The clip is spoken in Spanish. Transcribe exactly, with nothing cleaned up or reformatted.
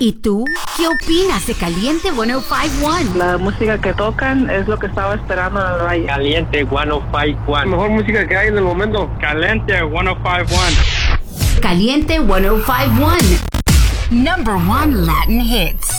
¿Y tú? ¿Qué opinas de Caliente ciento cincuenta y uno? La música que tocan es lo que estaba esperando en el valle. Caliente ciento cincuenta y uno. Mejor música que hay en el momento. Caliente ciento cincuenta y uno. Caliente ciento cincuenta y uno. Number one Latin hits.